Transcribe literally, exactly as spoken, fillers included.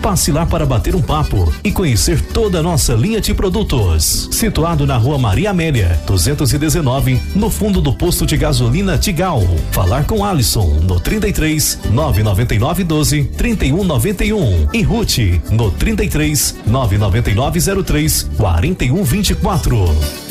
Passe lá para bater um papo e conhecer toda a nossa linha de produtos. Situado na Rua Maria Amélia, duzentos e dezenove, no fundo do posto de gasolina Tigal. Falar com Alisson no trinta e três, nove nove nove doze, trinta e um noventa e um e Ruth no trinta e três, nove nove nove zero três, quarenta e um vinte e quatro.